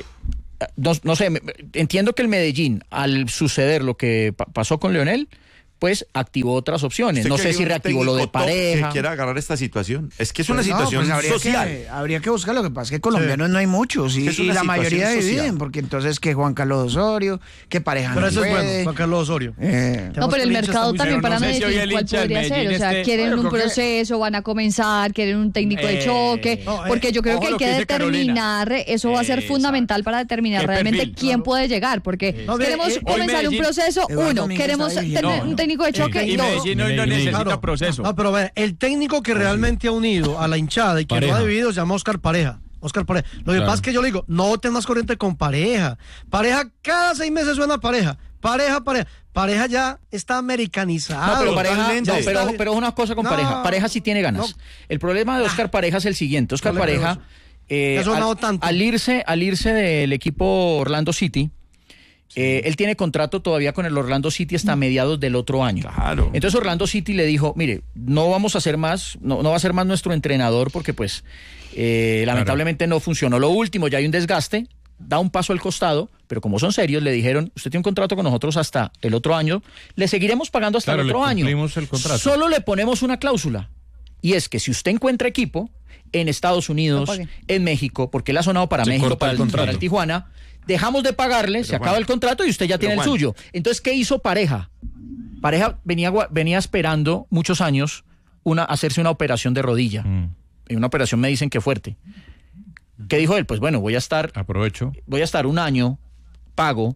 Speaker 1: No, no sé, me- entiendo que el Medellín, al suceder lo que pa- pasó con Leonel, pues activó otras opciones.
Speaker 4: ¿Usted
Speaker 1: No
Speaker 4: cree
Speaker 1: sé
Speaker 4: que
Speaker 1: si
Speaker 4: un
Speaker 1: reactivó lo de
Speaker 4: técnico top
Speaker 1: pareja.
Speaker 4: que quiera agarrar esta situación? Es que es una
Speaker 9: Pues no,
Speaker 4: situación
Speaker 9: pues habría
Speaker 4: social.
Speaker 9: Que, habría que buscar, lo que pasa es que colombianos no hay muchos y,
Speaker 4: Es
Speaker 9: y
Speaker 4: una
Speaker 9: la
Speaker 4: situación
Speaker 9: mayoría
Speaker 4: social.
Speaker 9: dividen, porque entonces que Juan Carlos Osorio, que pareja
Speaker 2: Pero
Speaker 9: no
Speaker 2: eso es
Speaker 9: puede.
Speaker 2: bueno, Juan Carlos Osorio.
Speaker 9: Eh,
Speaker 5: No, pero el mercado también para
Speaker 3: no sé si hoy
Speaker 5: Medellín,
Speaker 3: el
Speaker 5: ¿cuál
Speaker 3: hincha del
Speaker 5: podría ser?
Speaker 3: Medellín
Speaker 5: O sea,
Speaker 3: esté-
Speaker 5: quieren
Speaker 3: Bueno,
Speaker 5: un
Speaker 3: creo que-
Speaker 5: proceso, van a comenzar, quieren un técnico de
Speaker 3: Eh,
Speaker 5: choque,
Speaker 2: no, eh,
Speaker 5: porque yo creo
Speaker 3: ojo
Speaker 5: que hay
Speaker 3: lo
Speaker 5: que
Speaker 3: que dice
Speaker 5: determinar, eso va a ser
Speaker 3: Exacto.
Speaker 5: fundamental para determinar
Speaker 3: ¿Qué
Speaker 5: realmente
Speaker 3: perfil?
Speaker 5: quién
Speaker 2: Claro.
Speaker 5: puede llegar, porque
Speaker 2: No, mire,
Speaker 5: queremos
Speaker 2: eh, hoy
Speaker 5: comenzar un
Speaker 3: Medellín-
Speaker 5: proceso,
Speaker 9: Eduardo
Speaker 5: uno,
Speaker 9: Domínguez
Speaker 5: queremos
Speaker 9: está
Speaker 5: tener
Speaker 9: dirigiendo.
Speaker 5: un
Speaker 3: No,
Speaker 5: técnico de
Speaker 2: no.
Speaker 5: choque,
Speaker 3: Y
Speaker 5: dos.
Speaker 3: Medellín hoy no
Speaker 6: Medellín,
Speaker 3: necesita
Speaker 2: Claro.
Speaker 3: proceso.
Speaker 2: No, pero a ver, el técnico que realmente ha unido a la hinchada y que
Speaker 6: Pareja.
Speaker 2: no ha dividido se llama Oscar Pareja. Oscar Pareja. Lo que
Speaker 6: Claro.
Speaker 2: pasa es que yo le digo, no ten más corriente con Pareja. Pareja, cada seis meses suena Pareja. Pareja, pareja. Pareja ya está americanizado.
Speaker 1: No, pero pareja,
Speaker 2: totalmente.
Speaker 1: no,
Speaker 2: Ya
Speaker 1: pero,
Speaker 2: está-
Speaker 1: pero es una cosa con
Speaker 2: No.
Speaker 1: pareja. Pareja sí tiene ganas.
Speaker 2: No.
Speaker 1: El problema de Oscar Pareja es el siguiente. Oscar
Speaker 2: No le creo
Speaker 1: Pareja,
Speaker 2: eso.
Speaker 1: eh,
Speaker 2: Ya ha sonado
Speaker 1: al,
Speaker 2: tanto.
Speaker 1: al irse, al irse del equipo Orlando City, Eh, él tiene contrato todavía con el Orlando City hasta mediados del otro año.
Speaker 4: Claro.
Speaker 1: Entonces Orlando City le dijo, mire, no vamos a hacer más, no, no va a ser más nuestro entrenador porque pues eh, lamentablemente no funcionó lo último, ya hay un desgaste, da un paso al costado, pero como son serios, le dijeron, usted tiene un contrato con nosotros hasta el otro año, le seguiremos pagando hasta
Speaker 6: Claro,
Speaker 1: el
Speaker 6: le
Speaker 1: otro año.
Speaker 6: cumplimos el contrato.
Speaker 1: Solo le ponemos una cláusula, y es que si usted encuentra equipo en Estados Unidos,
Speaker 5: No pague.
Speaker 1: en México, porque él ha sonado para
Speaker 6: Se
Speaker 1: México,
Speaker 6: corta
Speaker 1: para
Speaker 6: el
Speaker 1: el,
Speaker 6: contrato.
Speaker 1: para el Tijuana, dejamos de pagarle, se acaba
Speaker 4: Juan,
Speaker 1: el contrato y usted ya tiene el
Speaker 4: Juan.
Speaker 1: suyo. Entonces, ¿qué hizo Pareja? Pareja venía, gua- venía esperando muchos años una, hacerse una operación de rodilla.
Speaker 6: Mm,
Speaker 1: Y una operación me dicen que fuerte. ¿Qué dijo él? Pues bueno, voy a estar,
Speaker 6: aprovecho.
Speaker 1: voy a estar un año pago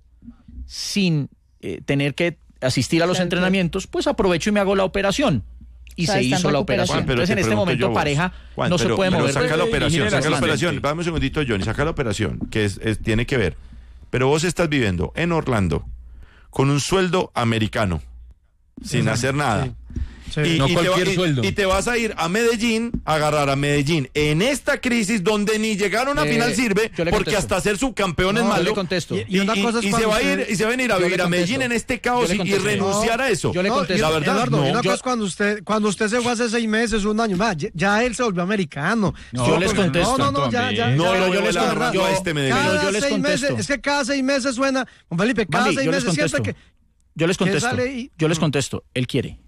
Speaker 1: sin eh, tener que asistir a los
Speaker 5: Claro,
Speaker 1: entrenamientos, pues aprovecho y me hago la operación. Y
Speaker 5: O sea,
Speaker 1: se
Speaker 5: está en
Speaker 1: hizo la
Speaker 5: recuperación.
Speaker 1: operación.
Speaker 4: Juan, pero
Speaker 1: Entonces,
Speaker 4: te
Speaker 1: en este
Speaker 4: pregunto
Speaker 1: momento,
Speaker 4: yo a vos.
Speaker 1: Pareja
Speaker 4: Juan,
Speaker 1: no
Speaker 4: pero-
Speaker 1: se puede
Speaker 4: pero
Speaker 1: mover.
Speaker 4: saca la
Speaker 1: Puede
Speaker 4: operación,
Speaker 1: dirigir
Speaker 4: saca la
Speaker 1: el
Speaker 4: operación.
Speaker 1: Atlante.
Speaker 4: Dame un segundito, Johnny, saca la operación, que es, es- tiene que ver. Pero vos estás viviendo en Orlando con un sueldo americano, sin hacer nada.
Speaker 2: Sí.
Speaker 4: Y,
Speaker 6: No
Speaker 4: y te va-
Speaker 6: cualquier
Speaker 4: y-
Speaker 6: sueldo.
Speaker 4: y te vas a ir a Medellín, a agarrar a Medellín en esta crisis donde ni llegar a una
Speaker 1: Eh,
Speaker 4: final sirve,
Speaker 1: yo le
Speaker 4: porque
Speaker 1: contesto.
Speaker 4: hasta ser subcampeón es
Speaker 1: No, yo
Speaker 4: malo.
Speaker 1: le contesto.
Speaker 4: Y,
Speaker 2: Y una
Speaker 4: y-
Speaker 2: cosa es
Speaker 4: y se
Speaker 2: cuando
Speaker 4: va a ir
Speaker 2: usted-
Speaker 4: y se va a venir a
Speaker 1: Yo le
Speaker 4: vivir a
Speaker 1: contesto.
Speaker 4: Medellín en este
Speaker 1: Yo
Speaker 4: caos
Speaker 1: le
Speaker 4: y, y
Speaker 1: contesto.
Speaker 4: renunciar a eso.
Speaker 1: Yo le
Speaker 2: No,
Speaker 1: contesto.
Speaker 2: y-
Speaker 4: La verdad,
Speaker 2: Eduardo,
Speaker 4: no.
Speaker 2: y una
Speaker 1: Yo-
Speaker 2: cosa es cuando usted, cuando usted se fue hace seis meses, un año, va, ya, ya él se volvió americano.
Speaker 3: No,
Speaker 1: yo les
Speaker 2: pues,
Speaker 1: contesto.
Speaker 2: No, no, no, ya, ya.
Speaker 4: No,
Speaker 2: ya,
Speaker 4: pero yo
Speaker 2: la
Speaker 4: les
Speaker 2: verdad,
Speaker 4: contesto a este Medellín.
Speaker 2: Cada
Speaker 1: Yo les
Speaker 2: seis
Speaker 1: contesto.
Speaker 2: meses, es que cada seis meses suena, Juan Felipe, cada
Speaker 1: Mami,
Speaker 2: seis
Speaker 1: yo les
Speaker 2: meses siempre
Speaker 1: contesto.
Speaker 2: que...
Speaker 1: Yo les
Speaker 2: que
Speaker 1: contesto.
Speaker 2: sale y-
Speaker 1: Yo les contesto. Él quiere.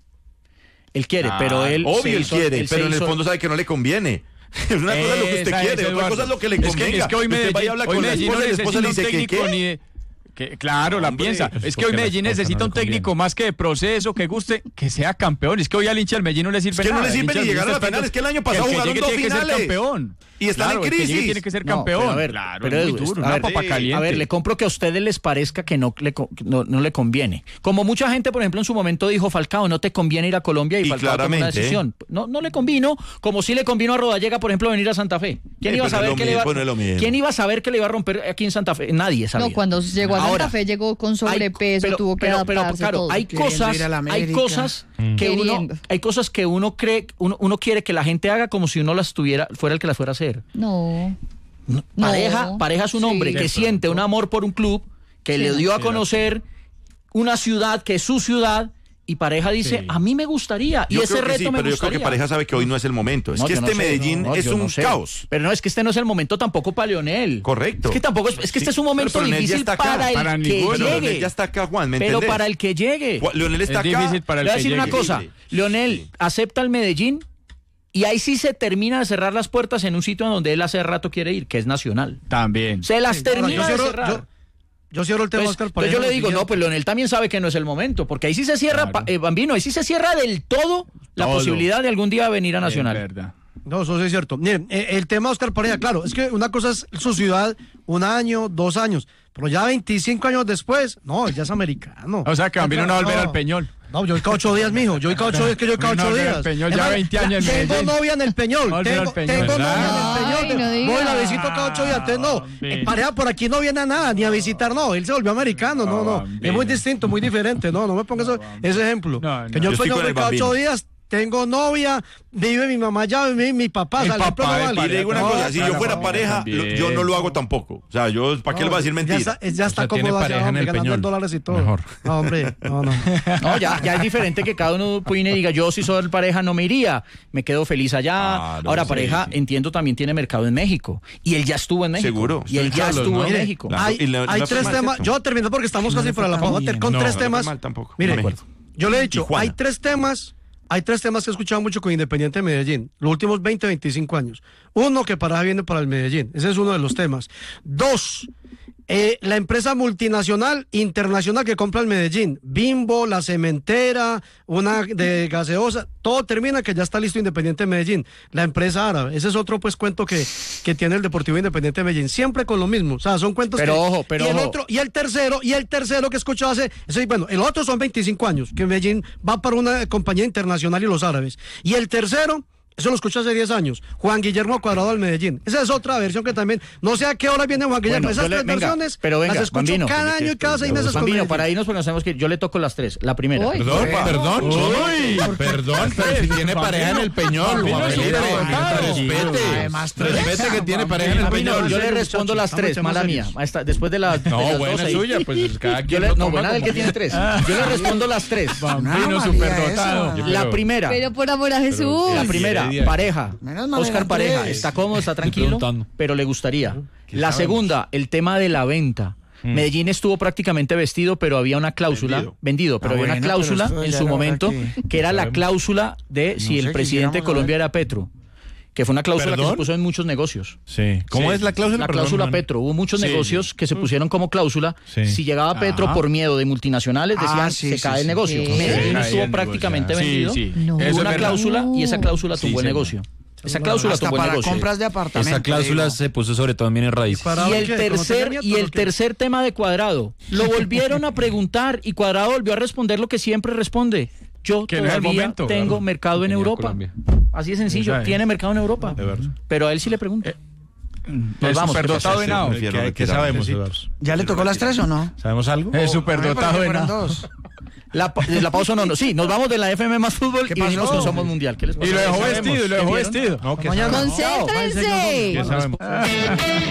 Speaker 1: Él quiere,
Speaker 3: Ah,
Speaker 1: pero él. se
Speaker 4: Obvio, él
Speaker 1: hizo-
Speaker 4: quiere,
Speaker 1: él se
Speaker 4: pero en el
Speaker 1: hizo-
Speaker 4: fondo sabe que no le conviene. Una cosa es lo que usted
Speaker 3: Esa es,
Speaker 4: quiere, otra
Speaker 3: Eduardo.
Speaker 4: cosa es lo que le
Speaker 3: Es que-
Speaker 4: convenga.
Speaker 3: Es que, hoy
Speaker 4: Usted
Speaker 3: Medellín,
Speaker 4: vaya y habla
Speaker 3: hoy
Speaker 4: con la
Speaker 3: Medellín no
Speaker 4: esposa y la esposa le
Speaker 3: necesita
Speaker 4: dice
Speaker 3: un
Speaker 4: que
Speaker 3: técnico
Speaker 4: qué.
Speaker 3: ni de- que, claro, la
Speaker 4: Hombre,
Speaker 3: piensa.
Speaker 4: pues
Speaker 3: Es que
Speaker 6: porque
Speaker 3: hoy
Speaker 6: la
Speaker 3: Medellín
Speaker 6: esposa no
Speaker 3: necesita
Speaker 6: le
Speaker 3: un técnico
Speaker 6: conviene.
Speaker 3: más que de proceso, que guste, que sea campeón. Es que hoy al hincha del Medellín no le sirve
Speaker 4: Es que no
Speaker 3: nada.
Speaker 4: le
Speaker 3: El
Speaker 4: sirve
Speaker 3: hincha
Speaker 4: ni
Speaker 3: del
Speaker 4: llegar a la
Speaker 3: Medellín está
Speaker 4: final, es que el año
Speaker 3: esperando
Speaker 4: pasado
Speaker 3: que el que
Speaker 4: jugaron
Speaker 3: llegue
Speaker 4: dos
Speaker 3: tiene que ser
Speaker 4: finales.
Speaker 3: campeón.
Speaker 4: Y están
Speaker 3: Claro,
Speaker 4: en
Speaker 3: el que llegue
Speaker 4: crisis.
Speaker 3: tiene que ser
Speaker 1: No,
Speaker 3: campeón.
Speaker 1: pero a ver,
Speaker 3: claro,
Speaker 1: pero
Speaker 3: es muy
Speaker 1: Edu,
Speaker 3: duro,
Speaker 1: a
Speaker 3: una
Speaker 1: ver,
Speaker 3: papa
Speaker 4: sí,
Speaker 3: caliente.
Speaker 1: A ver, le compro que a ustedes les parezca que no le, co- no, no le conviene. Como mucha gente, por ejemplo, en su momento dijo, Falcao, no te conviene ir a Colombia y,
Speaker 4: Y
Speaker 1: Falcao tomó una
Speaker 4: claramente.
Speaker 1: decisión. No, no le convino, como si le convino a Rodallega, por ejemplo, venir a Santa Fe. ¿Quién
Speaker 4: Eh,
Speaker 1: iba a
Speaker 4: pues no
Speaker 1: saber
Speaker 4: es lo
Speaker 1: que le iba,
Speaker 4: mismo, no es lo mismo.
Speaker 1: ¿Quién iba a saber que le iba a romper aquí en Santa Fe? Nadie sabía.
Speaker 5: No, cuando llegó a Santa
Speaker 1: Ahora,
Speaker 5: Fe llegó con
Speaker 1: hay-
Speaker 5: sobrepeso,
Speaker 1: pero-
Speaker 5: tuvo que
Speaker 1: pero- pero,
Speaker 5: adaptarse
Speaker 1: claro,
Speaker 5: todo.
Speaker 1: hay
Speaker 9: Queriendo
Speaker 1: cosas,
Speaker 9: ir a la
Speaker 1: hay
Speaker 9: América.
Speaker 1: cosas que uno,
Speaker 5: Queriendo.
Speaker 1: hay cosas que uno cree, uno, uno quiere que la gente haga como si uno las tuviera, fuera el que las fuera a hacer.
Speaker 5: No. No.
Speaker 1: Pareja, pareja es un hombre
Speaker 5: Sí.
Speaker 1: que siente un amor por un club, que
Speaker 5: Sí.
Speaker 1: le dio a conocer una ciudad que es su ciudad, y Pareja dice,
Speaker 6: Sí.
Speaker 1: a mí me gustaría, y
Speaker 4: Yo
Speaker 1: ese
Speaker 4: creo que
Speaker 1: reto
Speaker 4: sí,
Speaker 1: me
Speaker 4: pero yo
Speaker 1: gustaría.
Speaker 4: creo que Pareja sabe que hoy no es el momento. Es
Speaker 1: No,
Speaker 4: que
Speaker 1: yo no
Speaker 4: este
Speaker 1: sé,
Speaker 4: Medellín
Speaker 1: no,
Speaker 4: es
Speaker 1: yo
Speaker 4: un
Speaker 1: no sé.
Speaker 4: caos.
Speaker 1: Pero no, es que este no es el momento tampoco para Leonel.
Speaker 4: Correcto.
Speaker 1: Es que tampoco es, es que este
Speaker 4: Sí,
Speaker 1: es un momento
Speaker 4: pero Leonel ya
Speaker 1: difícil
Speaker 4: está acá.
Speaker 1: para el
Speaker 3: Para
Speaker 1: que
Speaker 3: ninguno.
Speaker 4: Pero
Speaker 1: llegue.
Speaker 4: Leonel ya está acá, Juan, ¿me
Speaker 1: pero
Speaker 4: entendés?
Speaker 1: para el que llegue.
Speaker 4: Ju- Leonel está
Speaker 3: Es
Speaker 4: acá.
Speaker 3: difícil para
Speaker 1: Le
Speaker 3: el
Speaker 1: voy a
Speaker 3: que
Speaker 1: decir una
Speaker 3: llegue.
Speaker 1: cosa,
Speaker 4: Sí.
Speaker 1: Leonel
Speaker 4: Sí.
Speaker 1: acepta el Medellín y ahí sí se termina de cerrar las puertas en un sitio en donde él hace rato quiere ir, que es Nacional.
Speaker 3: También.
Speaker 1: Se las
Speaker 2: Ahora,
Speaker 1: termina
Speaker 2: yo
Speaker 1: de
Speaker 2: cierro-
Speaker 1: cerrar.
Speaker 2: yo- Yo cierro el tema,
Speaker 1: Entonces,
Speaker 2: Oscar
Speaker 1: entonces
Speaker 2: Pareja,
Speaker 1: yo le
Speaker 2: lo
Speaker 1: digo, no,
Speaker 2: siguiente.
Speaker 1: pues Leonel también sabe que no es el momento, porque ahí sí se cierra,
Speaker 3: Claro.
Speaker 1: pa- eh, Bambino, ahí sí se cierra del todo la
Speaker 3: Todo.
Speaker 1: posibilidad de algún día venir a
Speaker 3: Es
Speaker 1: Nacional.
Speaker 3: verdad.
Speaker 2: No, eso sí es cierto. Miren, eh, el tema de Oscar Pareja, claro, es que una cosa es su ciudad, un año, dos años, pero ya veinticinco años después, no, ya es americano.
Speaker 3: O sea, que Bambino no va a volver
Speaker 2: No.
Speaker 3: al Peñol.
Speaker 2: No, yo voy cada ocho días, mijo. Yo voy cada ocho días, que yo voy cada
Speaker 3: No,
Speaker 2: ocho
Speaker 3: no,
Speaker 2: días.
Speaker 3: el Peñol,
Speaker 2: Es
Speaker 3: ya
Speaker 2: más,
Speaker 3: veinte años en
Speaker 2: Tengo
Speaker 3: Medellín.
Speaker 2: novia en el Peñol.
Speaker 3: No, olvida
Speaker 2: Tengo,
Speaker 3: el Peñol,
Speaker 2: tengo
Speaker 3: ¿verdad?
Speaker 2: novia en el
Speaker 5: Ay,
Speaker 2: Peñol.
Speaker 5: no diga.
Speaker 2: Voy y la visito cada ocho días. Entonces, no.
Speaker 3: Bambino.
Speaker 2: eh, Pareja por aquí no viene a nada, ni a visitar, no. Él se volvió americano, no,
Speaker 3: No,
Speaker 2: no.
Speaker 3: Bambino.
Speaker 2: Es muy distinto, muy diferente. No, no me pongas eso- ese ejemplo.
Speaker 3: No, no.
Speaker 2: Que yo
Speaker 4: Yo estoy
Speaker 2: Peñol
Speaker 4: con
Speaker 2: voy
Speaker 4: el
Speaker 2: cada ocho
Speaker 4: Bambino.
Speaker 2: días. Tengo novia, vive mi mamá ya, mi, mi papá.
Speaker 3: El
Speaker 2: o sea, ejemplo
Speaker 3: papá
Speaker 2: no
Speaker 3: de
Speaker 2: vale.
Speaker 4: Y le digo una
Speaker 2: No,
Speaker 4: cosa, si yo
Speaker 3: claro,
Speaker 4: fuera
Speaker 3: no,
Speaker 4: pareja,
Speaker 3: también.
Speaker 4: lo- yo no lo hago tampoco. O sea, yo, ¿para qué le voy a decir
Speaker 2: Ya
Speaker 4: mentira?
Speaker 2: está, ya está
Speaker 6: sea, tiene
Speaker 2: cómodo allá,
Speaker 6: pareja en
Speaker 2: hombre,
Speaker 6: el
Speaker 2: ganando
Speaker 6: Peñol.
Speaker 2: en dólares y todo.
Speaker 6: Mejor.
Speaker 2: No, hombre, no, no.
Speaker 1: No, ya, ya es diferente que cada uno puede y diga, yo si soy pareja no me iría, me quedo feliz allá.
Speaker 4: Claro,
Speaker 1: Ahora
Speaker 4: sí,
Speaker 1: pareja,
Speaker 4: sí.
Speaker 1: entiendo, también tiene mercado en México. Y él ya estuvo en México.
Speaker 4: Seguro.
Speaker 1: Y él
Speaker 6: Sí,
Speaker 1: ya
Speaker 6: Carlos,
Speaker 1: estuvo
Speaker 6: ¿no?
Speaker 1: en
Speaker 2: Mire,
Speaker 1: México.
Speaker 4: Claro.
Speaker 2: Hay,
Speaker 4: Y le-
Speaker 2: hay
Speaker 4: no fue
Speaker 2: tres
Speaker 4: mal,
Speaker 2: temas.
Speaker 4: ¿cierto?
Speaker 2: Yo termino porque estamos
Speaker 1: No
Speaker 2: casi
Speaker 1: le fue
Speaker 2: para la
Speaker 1: tan
Speaker 2: pausa.
Speaker 1: bien.
Speaker 2: Con
Speaker 6: No,
Speaker 2: tres
Speaker 6: no
Speaker 4: fue
Speaker 2: temas.
Speaker 4: mal tampoco.
Speaker 2: Mire,
Speaker 4: No me acuerdo.
Speaker 2: yo le he dicho,
Speaker 4: Tijuana.
Speaker 2: hay tres temas. Hay tres temas que he escuchado mucho con Independiente de Medellín, los últimos veinte, veinticinco años. Uno, que Pareja viene para el Medellín. Ese es uno de los temas. Dos, eh, la empresa multinacional internacional que compra el Medellín. Bimbo, la cementera, una de gaseosa. Todo termina que ya está listo Independiente de Medellín. La empresa árabe. Ese es otro pues cuento que, que tiene el Deportivo Independiente de Medellín. Siempre con lo mismo. O sea, son cuentos
Speaker 1: Pero
Speaker 2: que...
Speaker 1: ojo, pero
Speaker 2: y el
Speaker 1: ojo.
Speaker 2: otro, y el tercero, y el tercero que escucho hace, eso, bueno, el otro son veinticinco años, que Medellín va para una compañía internacional y los árabes. Y el tercero Eso lo escuché hace diez años. Juan Guillermo Cuadrado al Medellín. Esa es otra versión que también, no sé a qué hora viene Juan Guillermo.
Speaker 1: Bueno,
Speaker 2: Esas
Speaker 1: yo le-
Speaker 2: tres
Speaker 1: venga,
Speaker 2: versiones
Speaker 1: pero venga,
Speaker 2: las escucho
Speaker 1: Bambino.
Speaker 2: cada año y cada seis meses con
Speaker 1: Bambino,
Speaker 2: Medellín.
Speaker 1: para irnos porque nos tenemos que ir. Yo le toco las tres. La primera.
Speaker 5: Uy.
Speaker 10: Perdón,
Speaker 5: Uy.
Speaker 10: perdón.
Speaker 4: Uy,
Speaker 10: Perdón, pero si tiene pareja en el Peñol,
Speaker 3: Bambino
Speaker 10: Juan
Speaker 3: es
Speaker 10: Felipe,
Speaker 3: superdotado.
Speaker 10: respete.
Speaker 9: Además, tres.
Speaker 10: Respete que tiene pareja en el
Speaker 1: Bambino,
Speaker 10: Peñol.
Speaker 1: yo le
Speaker 2: serios,
Speaker 1: respondo
Speaker 2: muchachos,
Speaker 1: las tres,
Speaker 2: estamos
Speaker 1: mala
Speaker 2: serios.
Speaker 1: mía. Esta- después de, la, de
Speaker 10: No,
Speaker 1: las
Speaker 10: buena
Speaker 1: doce.
Speaker 10: suya, pues cada
Speaker 1: Yo
Speaker 10: quien
Speaker 1: le,
Speaker 10: lo
Speaker 1: no,
Speaker 10: toma
Speaker 1: buena del
Speaker 10: como
Speaker 1: que tiene tres. Yo le respondo las tres.
Speaker 3: Bambino
Speaker 9: María
Speaker 3: superdotado.
Speaker 9: esa.
Speaker 1: La primera.
Speaker 5: Pero por amor a Jesús.
Speaker 1: La primera,
Speaker 10: Heredia.
Speaker 1: pareja.
Speaker 9: Menos mal
Speaker 1: Oscar
Speaker 9: eran
Speaker 1: Pareja,
Speaker 9: tres.
Speaker 1: está cómodo, está tranquilo,
Speaker 6: preguntando.
Speaker 1: pero le gustaría. La segunda, el tema de la venta. Medellín estuvo prácticamente vestido, pero había una cláusula, vendido,
Speaker 4: Vendido.
Speaker 1: pero
Speaker 9: Ah,
Speaker 1: había una
Speaker 9: bueno, pero
Speaker 1: cláusula
Speaker 9: esto
Speaker 1: en
Speaker 9: ya
Speaker 1: su
Speaker 9: la
Speaker 1: momento
Speaker 9: verdad que-
Speaker 1: que era la cláusula de si
Speaker 9: No
Speaker 1: el
Speaker 9: sé,
Speaker 1: presidente de
Speaker 9: quisiéramos
Speaker 1: Colombia
Speaker 9: saber.
Speaker 1: era Petro, que fue una cláusula que
Speaker 10: ¿Perdón?
Speaker 1: se puso en muchos negocios.
Speaker 10: Sí. ¿Cómo
Speaker 3: Sí.
Speaker 10: es la cláusula?
Speaker 1: La
Speaker 10: Perdón,
Speaker 1: cláusula
Speaker 10: man.
Speaker 1: Petro, hubo muchos
Speaker 3: Sí,
Speaker 1: negocios que se pusieron como cláusula.
Speaker 10: Sí.
Speaker 1: Si llegaba Petro
Speaker 3: Ajá.
Speaker 1: por miedo de multinacionales,
Speaker 9: Ah,
Speaker 1: decían
Speaker 9: sí,
Speaker 1: se
Speaker 9: sí,
Speaker 1: cae
Speaker 9: sí.
Speaker 1: el negocio.
Speaker 5: Sí.
Speaker 1: Medellín
Speaker 3: Se caía
Speaker 1: estuvo
Speaker 3: el
Speaker 1: prácticamente
Speaker 3: negocio.
Speaker 1: vendido.
Speaker 3: Sí, sí.
Speaker 5: No.
Speaker 1: Hubo
Speaker 3: Eso es
Speaker 1: una
Speaker 3: verdad.
Speaker 1: cláusula y esa cláusula
Speaker 3: Sí,
Speaker 1: tumbó el
Speaker 3: señor.
Speaker 1: negocio. Esa cláusula
Speaker 9: Hasta
Speaker 1: tumbó el
Speaker 9: para
Speaker 1: negocio.
Speaker 9: compras de apartamentos.
Speaker 6: Esa cláusula
Speaker 9: digo.
Speaker 6: se puso sobre todo en bienes raíces.
Speaker 2: Para
Speaker 1: Y
Speaker 2: ver
Speaker 1: el
Speaker 2: qué, como
Speaker 1: tercer
Speaker 2: tenga nieto,
Speaker 1: y el
Speaker 2: lo que-
Speaker 1: tercer tema de Cuadrado lo volvieron a preguntar y Cuadrado volvió a responder lo que siempre responde. Yo
Speaker 3: Que no es el
Speaker 1: todavía
Speaker 3: momento.
Speaker 1: tengo
Speaker 3: Claro.
Speaker 1: mercado en
Speaker 6: Tenía
Speaker 1: Europa.
Speaker 6: Colombia.
Speaker 1: Así de sencillo,
Speaker 3: Esa es.
Speaker 1: tiene mercado en Europa.
Speaker 10: De verdad.
Speaker 1: Pero a él sí le pregunto.
Speaker 3: El
Speaker 1: vamos,
Speaker 3: superdotado
Speaker 1: ¿qué
Speaker 3: venado.
Speaker 4: Prefiero
Speaker 10: ¿Qué, qué
Speaker 4: retirar
Speaker 10: sabemos?
Speaker 4: necesitos.
Speaker 10: Eduardo?
Speaker 9: ¿Ya le tocó las tres o no?
Speaker 10: ¿Sabemos algo?
Speaker 3: El
Speaker 9: A
Speaker 3: superdotado
Speaker 9: mí me pareció que fueron
Speaker 3: venado.
Speaker 9: dos.
Speaker 1: La, pa- la pausa no, no, sí, nos vamos de la F M más fútbol
Speaker 9: ¿Qué
Speaker 1: y venimos
Speaker 9: pasó?
Speaker 1: con Somos Mundial. ¿Qué les
Speaker 3: Y
Speaker 1: pasa?
Speaker 3: lo dejó
Speaker 1: ¿Qué
Speaker 3: vestido, y lo dejó
Speaker 1: ¿Qué vieron?
Speaker 3: vestido.
Speaker 10: No, ¿qué
Speaker 2: Mañana.
Speaker 10: sabemos?
Speaker 5: Concéntrense.
Speaker 10: ¿Qué sabemos?